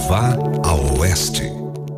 Vá a oeste.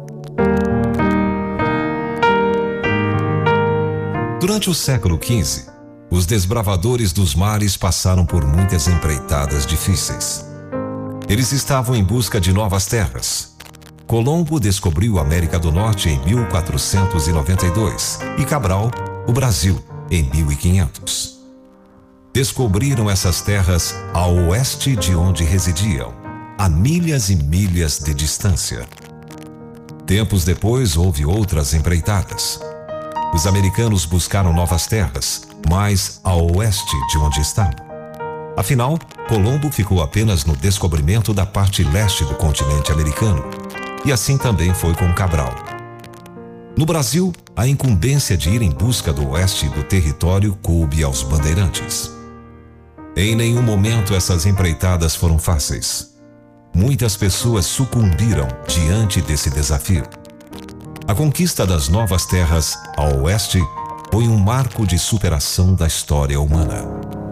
Durante o século XV, os desbravadores dos mares passaram por muitas empreitadas difíceis. Eles estavam em busca de novas terras. Colombo descobriu a América do Norte em 1492 e Cabral, o Brasil, em 1500. Descobriram essas terras a oeste de onde residiam, a milhas e milhas de distância. Tempos depois, houve outras empreitadas. Os americanos buscaram novas terras, mais a oeste de onde estavam. Afinal, Colombo ficou apenas no descobrimento da parte leste do continente americano, e assim também foi com Cabral. No Brasil, a incumbência de ir em busca do oeste do território coube aos bandeirantes. Em nenhum momento essas empreitadas foram fáceis. Muitas pessoas sucumbiram diante desse desafio. A conquista das novas terras a oeste foi um marco de superação da história humana.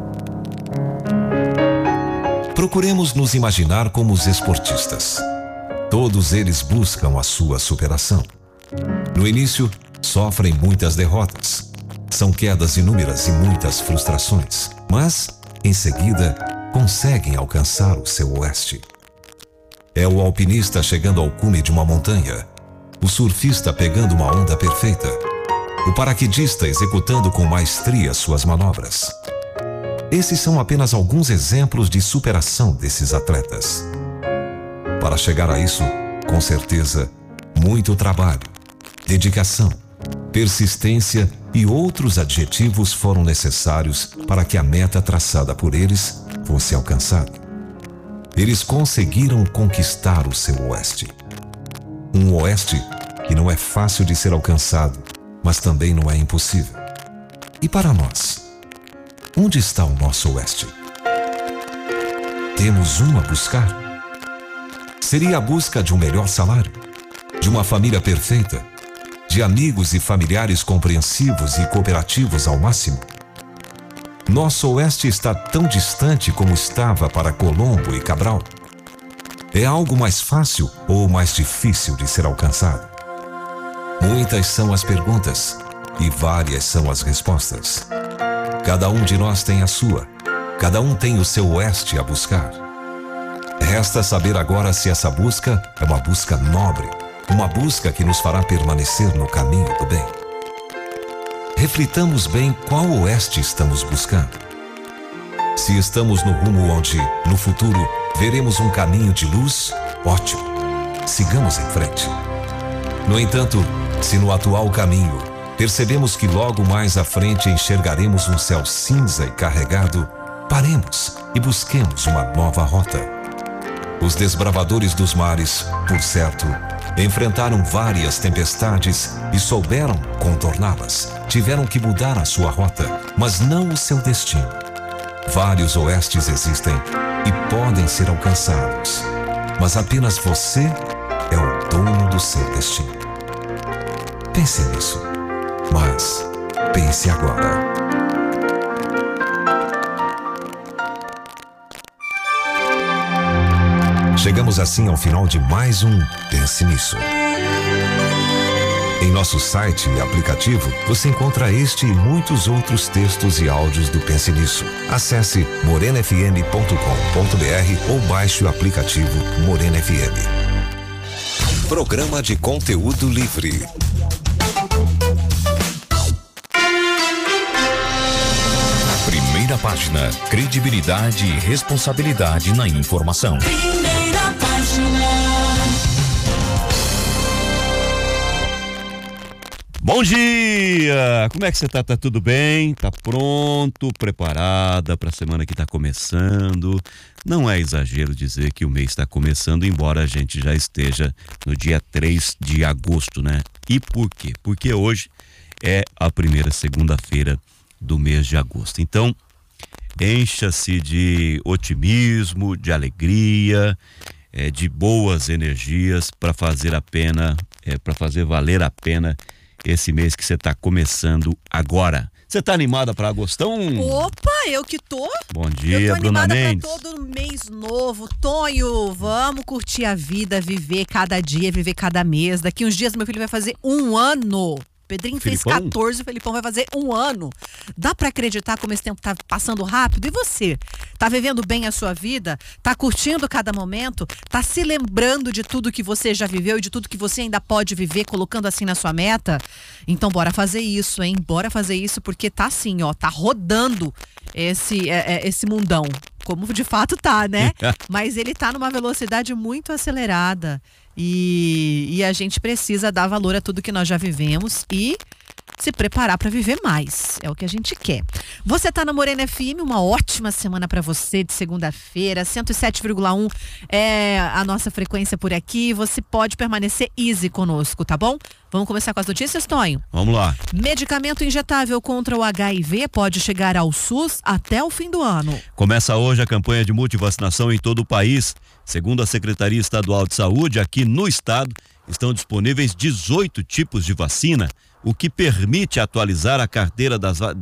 Procuremos nos imaginar como os esportistas. Todos eles buscam a sua superação. No início, sofrem muitas derrotas. São quedas inúmeras e muitas frustrações. Mas, em seguida, conseguem alcançar o seu oeste. É o alpinista chegando ao cume de uma montanha, o surfista pegando uma onda perfeita, o paraquedista executando com maestria suas manobras. Esses são apenas alguns exemplos de superação desses atletas. Para chegar a isso, com certeza, muito trabalho, dedicação, persistência e outros adjetivos foram necessários para que a meta traçada por eles fosse alcançada. Eles conseguiram conquistar o seu oeste. Um oeste que não é fácil de ser alcançado, mas também não é impossível. E para nós, onde está o nosso oeste? Temos um a buscar? Seria a busca de um melhor salário, de uma família perfeita, de amigos e familiares compreensivos e cooperativos ao máximo? Nosso oeste está tão distante como estava para Colombo e Cabral. É algo mais fácil ou mais difícil de ser alcançado? Muitas são as perguntas e várias são as respostas. Cada um de nós tem a sua, cada um tem o seu oeste a buscar. Resta saber agora se essa busca é uma busca nobre, uma busca que nos fará permanecer no caminho do bem. Reflitamos bem qual oeste estamos buscando. Se estamos no rumo onde, no futuro, veremos um caminho de luz, ótimo, sigamos em frente. No entanto, se no atual caminho percebemos que logo mais à frente enxergaremos um céu cinza e carregado, paremos e busquemos uma nova rota. Os desbravadores dos mares, por certo, enfrentaram várias tempestades e souberam contorná-las. Tiveram que mudar a sua rota, mas não o seu destino. Vários oestes existem e podem ser alcançados, mas apenas você é o dono do seu destino. Pense nisso, mas pense agora. Chegamos assim ao final de mais um Pense Nisso. Em nosso site e aplicativo, você encontra este e muitos outros textos e áudios do Pense Nisso. Acesse morenafm.com.br ou baixe o aplicativo Morena FM. Programa de conteúdo livre. Primeira página, credibilidade e responsabilidade na informação. Primeira página. Bom dia! Como é que você tá? Tá tudo bem? Tá pronto, preparada para a semana que tá começando? Não é exagero dizer que o mês está começando, embora a gente já esteja no dia 3 de agosto, né? E por quê? Porque hoje é a primeira segunda-feira do mês de agosto. Então, encha-se de otimismo, de alegria, de boas energias para fazer para fazer valer a pena esse mês que você está começando agora. Você tá animada pra agostão? Opa, eu que tô. Bom dia, eu tô Bruna animada Mendes. pra todo mês novo. Tonho, vamos curtir a vida, viver cada dia, viver cada mês. Daqui uns dias meu filho vai fazer 1 ano. Pedrinho fez Filipão? 14, o Felipão vai fazer 1 ano. Dá pra acreditar como esse tempo tá passando rápido? E você? Tá vivendo bem a sua vida? Tá curtindo cada momento? Tá se lembrando de tudo que você já viveu e de tudo que você ainda pode viver, colocando assim na sua meta? Então bora fazer isso, hein? Bora fazer isso, porque tá assim, ó, tá rodando esse mundão. Como de fato tá, né? Mas ele tá numa velocidade muito acelerada. E a gente precisa dar valor a tudo que nós já vivemos e se preparar para viver mais. É o que a gente quer. Você tá na Morena FM, uma ótima semana para você de segunda-feira. 107,1 é a nossa frequência por aqui. Você pode permanecer easy conosco, tá bom? Vamos começar com as notícias, Tonho? Vamos lá. Medicamento injetável contra o HIV pode chegar ao SUS até o fim do ano. Começa hoje a campanha de multivacinação em todo o país. Segundo a Secretaria Estadual de Saúde, aqui no estado estão disponíveis 18 tipos de vacina, o que permite atualizar a carteira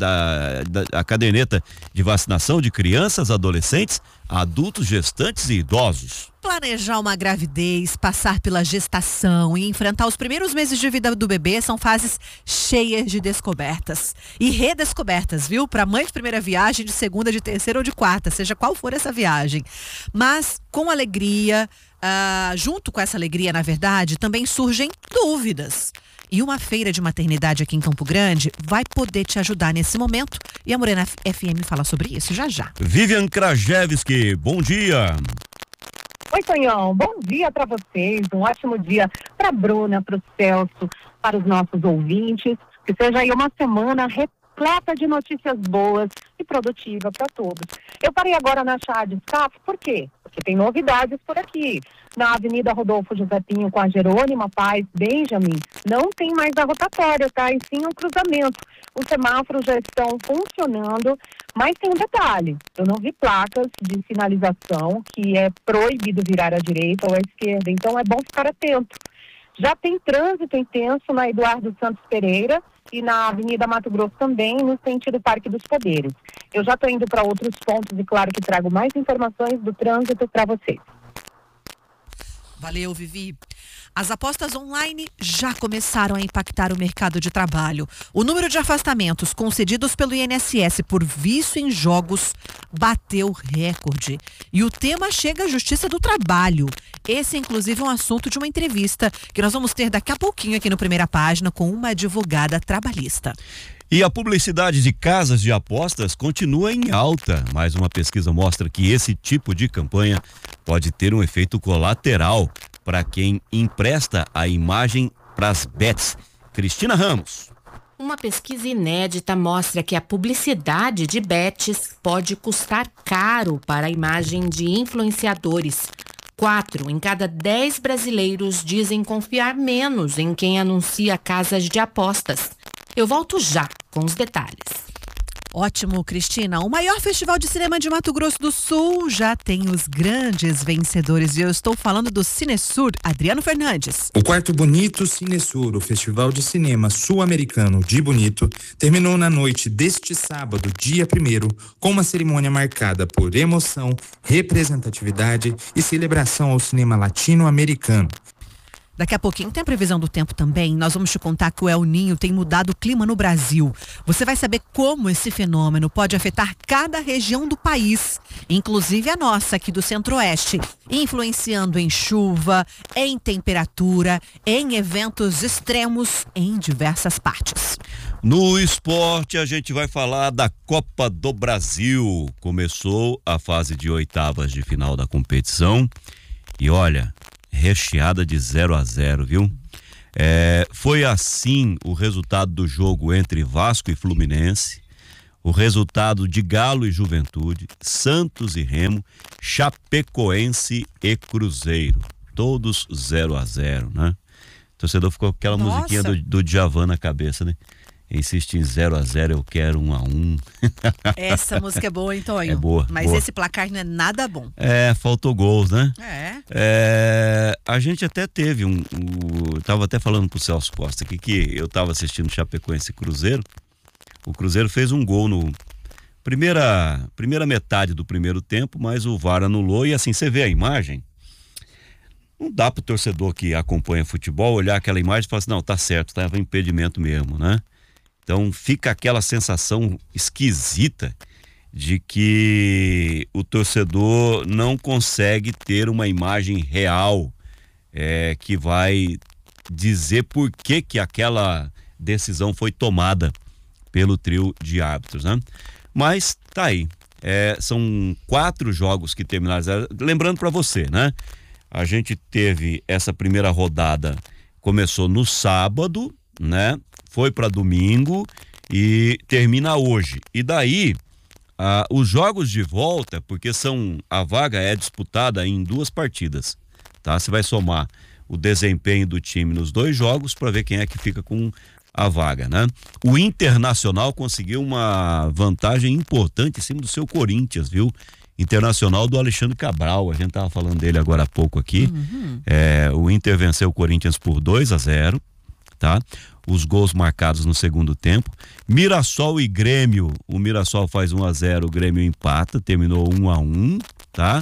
a caderneta de vacinação de crianças, adolescentes, adultos, gestantes e idosos. Planejar uma gravidez, passar pela gestação e enfrentar os primeiros meses de vida do bebê são fases cheias de descobertas e redescobertas, viu? Para mãe de primeira viagem, de segunda, de terceira ou de quarta, seja qual for essa viagem. Mas com alegria, junto com essa alegria, na verdade, também surgem dúvidas. E uma feira de maternidade aqui em Campo Grande vai poder te ajudar nesse momento. E a Morena FM fala sobre isso já já. Vivian Krajewski, bom dia. Oi, Tonhão. Bom dia para vocês. Um ótimo dia para Bruna, para o Celso, para os nossos ouvintes. Que seja aí uma semana repleta de notícias boas e produtiva para todos. Eu parei agora na Chá de Escape, por quê? Porque tem novidades por aqui. Na Avenida Rodolfo José Pinho com a Jerônima Paz Benjamin, não tem mais a rotatória, tá? E sim um cruzamento. Os semáforos já estão funcionando, mas tem um detalhe. Eu não vi placas de sinalização que é proibido virar à direita ou à esquerda, então é bom ficar atento. Já tem trânsito intenso na Eduardo Santos Pereira e na Avenida Mato Grosso também, no sentido Parque dos Poderes. Eu já estou indo para outros pontos e claro que trago mais informações do trânsito para vocês. Valeu, Vivi. As apostas online já começaram a impactar o mercado de trabalho. O número de afastamentos concedidos pelo INSS por vício em jogos bateu recorde. E o tema chega à Justiça do Trabalho. Esse, inclusive, é um assunto de uma entrevista que nós vamos ter daqui a pouquinho aqui no Primeira Página com uma advogada trabalhista. E a publicidade de casas de apostas continua em alta. Mais uma pesquisa mostra que esse tipo de campanha pode ter um efeito colateral para quem empresta a imagem para as bets. Cristina Ramos. Uma pesquisa inédita mostra que a publicidade de bets pode custar caro para a imagem de influenciadores. 4 em cada 10 brasileiros dizem confiar menos em quem anuncia casas de apostas. Eu volto já com os detalhes. Ótimo, Cristina. O maior festival de cinema de Mato Grosso do Sul já tem os grandes vencedores. E eu estou falando do Cinesur, Adriano Fernandes. O Quarto Bonito Cinesur, o festival de cinema sul-americano de Bonito, terminou na noite deste sábado, dia 1º, com uma cerimônia marcada por emoção, representatividade e celebração ao cinema latino-americano. Daqui a pouquinho tem a previsão do tempo também. Nós vamos te contar que o El Ninho tem mudado o clima no Brasil. Você vai saber como esse fenômeno pode afetar cada região do país, inclusive a nossa aqui do Centro-Oeste, influenciando em chuva, em temperatura, em eventos extremos em diversas partes. No esporte, a gente vai falar da Copa do Brasil. Começou a fase de oitavas de final da competição e olha, recheada de 0-0, viu? Foi assim o resultado do jogo entre Vasco e Fluminense, o resultado de Galo e Juventude, Santos e Remo, Chapecoense e Cruzeiro, todos 0-0, né? O torcedor ficou com aquela musiquinha do Djavan na cabeça, né? Insiste em 0-0, eu quero 1-1. Essa música é boa, hein, Tonho? É boa. Mas boa. Esse placar não é nada bom. Faltou gols, né? A gente até teve tava até falando pro Celso Costa aqui que eu tava assistindo Chapecoense e Cruzeiro. O Cruzeiro fez um gol no primeira metade do primeiro tempo, mas o VAR anulou e assim, você vê a imagem, não dá pro torcedor que acompanha futebol olhar aquela imagem e falar assim, não, tá certo, tava impedimento mesmo, né? Então fica aquela sensação esquisita de que o torcedor não consegue ter uma imagem real que vai dizer por que aquela decisão foi tomada pelo trio de árbitros, né? Mas tá aí, são 4 jogos que terminaram. Lembrando para você, né? A gente teve essa primeira rodada, começou no sábado, né? Foi para domingo e termina hoje. E daí, os jogos de volta, porque a vaga é disputada em 2 partidas, tá? Você vai somar o desempenho do time nos 2 jogos para ver quem é que fica com a vaga, né? O Internacional conseguiu uma vantagem importante em cima do seu Corinthians, viu? Internacional do Alexandre Cabral, a gente tava falando dele agora há pouco aqui. O Inter venceu o Corinthians por 2-0, tá? Os gols marcados no segundo tempo. Mirassol e Grêmio, o Mirassol faz 1-0, o Grêmio empata, terminou 1-1, tá?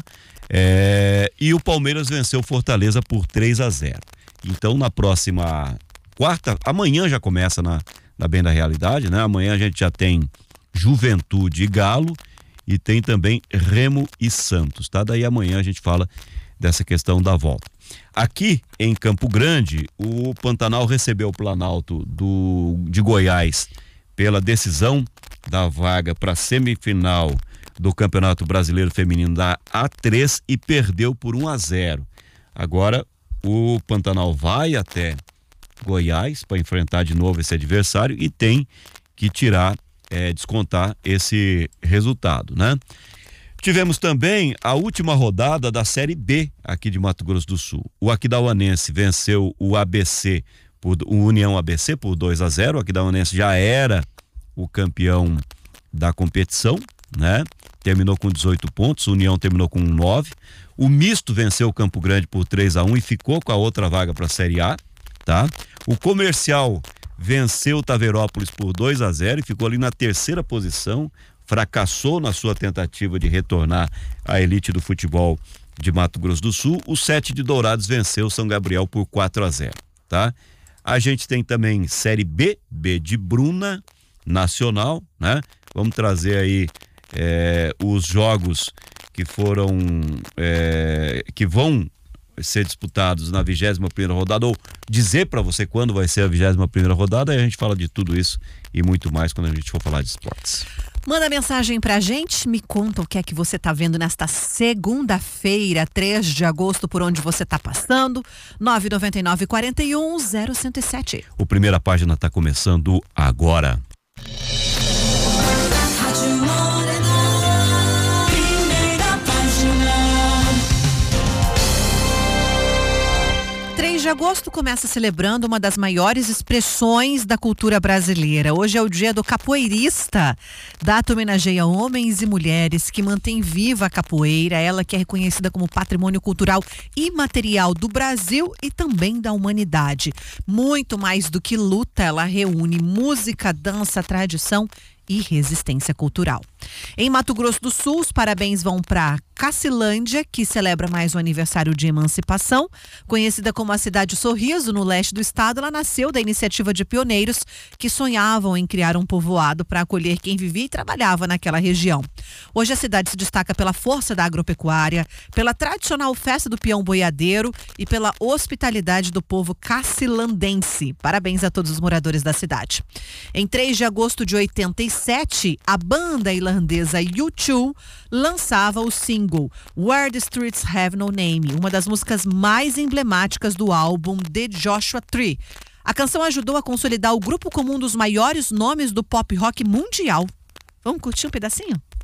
E o Palmeiras venceu o Fortaleza por 3-0. Então, na próxima quarta, amanhã já começa na Bem da Realidade, né? Amanhã a gente já tem Juventude e Galo e tem também Remo e Santos, tá? Daí amanhã a gente fala dessa questão da volta. Aqui em Campo Grande, o Pantanal recebeu o Planalto de Goiás pela decisão da vaga para a semifinal do Campeonato Brasileiro Feminino da A3 e perdeu por 1-0. Agora o Pantanal vai até Goiás para enfrentar de novo esse adversário e tem que descontar esse resultado, né? Tivemos também a última rodada da Série B aqui de Mato Grosso do Sul. O Aquidauanense venceu o União ABC por 2-0. O Aquidauanense já era o campeão da competição, né? Terminou com 18 pontos, o União terminou com 9. O Misto venceu o Campo Grande por 3-1 e ficou com a outra vaga para a Série A, tá? O Comercial venceu o Taverópolis por 2-0 e ficou ali na 3ª posição, fracassou na sua tentativa de retornar à elite do futebol de Mato Grosso do Sul. O 7 de Dourados venceu o São Gabriel por 4-0, tá? A gente tem também Série B de Bruna, Nacional, né? Vamos trazer aí os jogos que vão ser disputados na 21ª rodada, ou dizer para você quando vai ser a 21ª rodada, e a gente fala de tudo isso e muito mais quando a gente for falar de esportes. Manda mensagem pra gente, me conta o que é que você tá vendo nesta segunda-feira, 3 de agosto, por onde você tá passando, 999-41-0107. O Primeira Página tá começando agora. 3 de agosto começa celebrando uma das maiores expressões da cultura brasileira. Hoje é o dia do capoeirista. Data homenageia homens e mulheres que mantêm viva a capoeira, ela que é reconhecida como patrimônio cultural imaterial do Brasil e também da humanidade. Muito mais do que luta, ela reúne música, dança, tradição e resistência cultural. Em Mato Grosso do Sul, os parabéns vão para Cacilândia, que celebra mais um aniversário de emancipação. Conhecida como a Cidade Sorriso, no leste do estado, ela nasceu da iniciativa de pioneiros que sonhavam em criar um povoado para acolher quem vivia e trabalhava naquela região. Hoje a cidade se destaca pela força da agropecuária, pela tradicional festa do peão boiadeiro e pela hospitalidade do povo cacilandense. Parabéns a todos os moradores da cidade. Em 3 de agosto de 87, a banda irlandesa U2 lançava o single Where the Streets Have No Name, uma das músicas mais emblemáticas do álbum The Joshua Tree. A canção ajudou a consolidar o grupo como um dos maiores nomes do pop rock mundial. Vamos curtir um pedacinho?